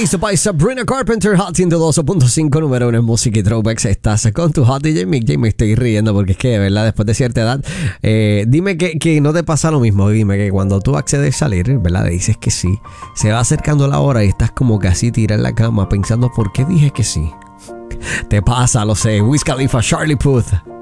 Kiss by Sabrina Carpenter, Hot 102.5, número 1 en música y throwbacks. Estás con tu Hot DJ Mick J. Me estoy riendo porque es que, de verdad, después de cierta edad, dime que no te pasa lo mismo. Dime que cuando tú accedes a salir, ¿verdad? Le dices que sí. Se va acercando la hora y estás como casi tirada en la cama pensando, ¿por qué dije que sí? Te pasa, lo sé. Wiz Khalifa, Charlie Puth.